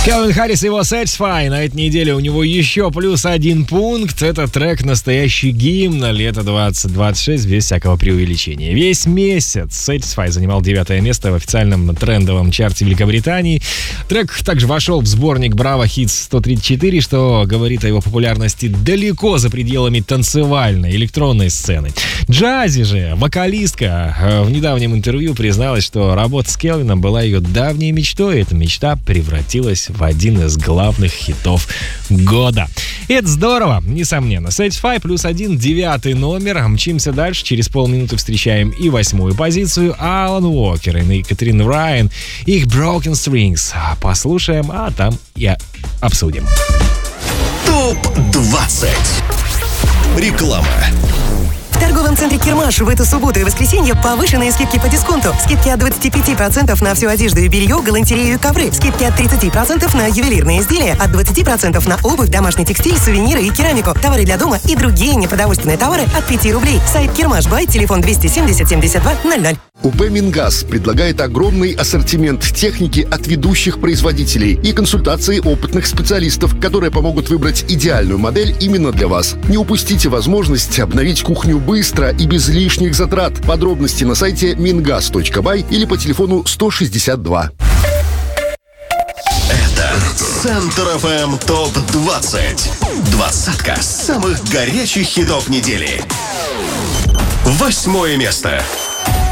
Кэлвин Харрис и его Satisfy. На этой неделе у него еще плюс 1 пункт. Это трек настоящий гимн на лето 2026, без всякого преувеличения. Весь месяц Satisfy занимал 9 место в официальном трендовом чарте Великобритании. Трек также вошел в сборник Bravo Hits 134, что говорит о его популярности далеко за пределами танцевальной, электронной сцены. Джази же, вокалистка, в недавнем интервью призналась, что работа с Кэлвином была ее давней мечтой, и эта мечта превратилась в один из главных хитов года. И это здорово, несомненно. Satisfy плюс 1, 9 номер. Мчимся дальше. Через полминуты встречаем и 8-ю позицию. Алан Уокер и Катрин Райан. Их Broken Strings. Послушаем, а там и обсудим. ТОП-20. Реклама. В торговом центре «Кирмаш» в эту субботу и воскресенье повышенные скидки по дисконту. Скидки от 25% на всю одежду и белье, галантерею и ковры. Скидки от 30% на ювелирные изделия, от 20% на обувь, домашний текстиль, сувениры и керамику, товары для дома и другие непродовольственные товары от 5 рублей. Сайт «Кирмаш Бай», телефон 270 72 00. УП «Мингаз» предлагает огромный ассортимент техники от ведущих производителей и консультации опытных специалистов, которые помогут выбрать идеальную модель именно для вас. Не упустите возможность обновить кухню быстро и без лишних затрат. Подробности на сайте mingaz.by или по телефону 162. Это Центр ФМ ТОП-20. Двадцатка самых горячих хитов недели. 8 место.